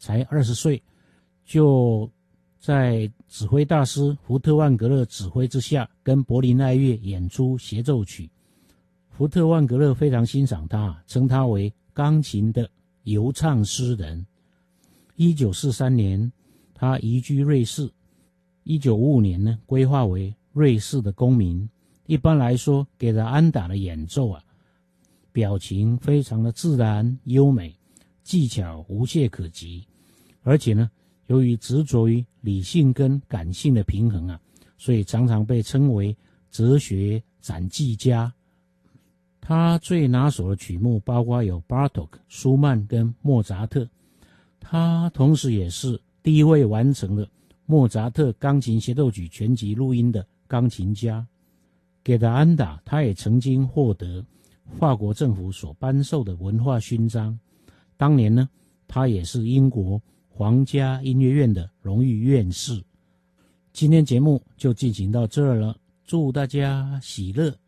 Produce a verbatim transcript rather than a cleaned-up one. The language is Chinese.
才二十岁，就在指挥大师福特万格勒指挥之下，跟柏林爱乐演出协奏曲。福特万格勒非常欣赏他，称他为钢琴的游唱诗人。一九四三年，他移居瑞士。一九五五年呢，规划为瑞士的公民。一般来说，给了安达的演奏啊，表情非常的自然优美，技巧无懈可击，而且呢，由于执着于理性跟感性的平衡啊，所以常常被称为哲学斩击家。他最拿手的曲目包括有巴托克、舒曼跟莫扎特。他同时也是第一位完成了莫扎特钢琴协奏曲全集录音的钢琴家。给的安达，他也曾经获得法国政府所颁授的文化勋章。当年呢，他也是英国皇家音乐院的荣誉院士。今天节目就进行到这儿了，祝大家喜乐